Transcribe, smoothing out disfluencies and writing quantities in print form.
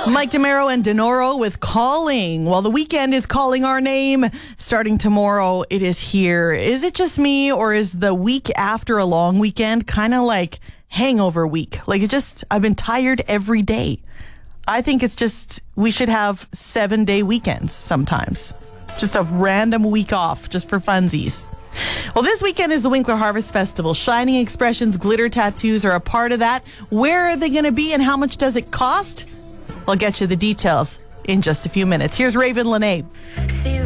Mike DeMero and Denoro with Calling. Well, the weekend is calling our name. Starting tomorrow, it is here. Is it just me, or is the week after a long weekend kind of like hangover week? Like I've been tired every day. I think it's just, we should have 7-day weekends sometimes. Just a random week off, just for funsies. Well, this weekend is the Winkler Harvest Festival. Shining Expressions glitter tattoos are a part of that. Where are they going to be and how much does it cost? I'll get you the details in just a few minutes. Here's Raven Lene.